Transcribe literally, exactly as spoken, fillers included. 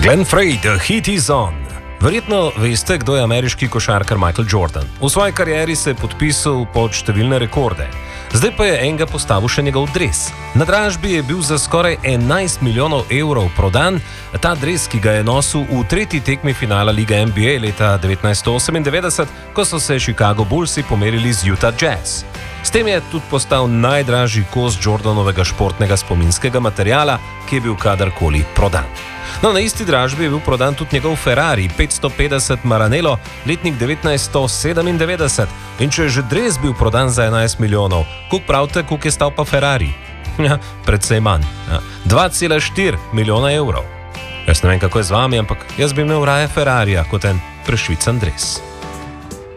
Glenn Frey, The Heat is On. Verjetno veste, kdo je ameriški košarkar Michael Jordan. V svoji karieri se je podpisal pod številne rekorde. Zdaj pa je enega postavil še njegov dres. Na dražbi je bil za skoraj enajst milijonov evrov prodan ta dres, ki ga je nosil v tretji tekmi finala lige N B A leta devetnajststo osemindevetdeset, ko so se Chicago Bullsi pomerili z Utah Jazz. S tem je tudi postal najdražji kos Jordanovega športnega spominskega materiala, ki je bil kadarkoli prodan. No, na isti dražbi je bil prodan tudi njegov Ferrari petsto petdeset Maranello, letnik devetnajststo sedemindevetdeset. In če je že dres bil prodan za enajst milijonov, koliko pravite, koliko je stal pa Ferrari? Ja, predvsej manj. Ja, dva cela štiri milijona evrov. Jaz ne vem, kako je z vami, ampak jaz bi imel raje Ferrarija kot en prešvican dres.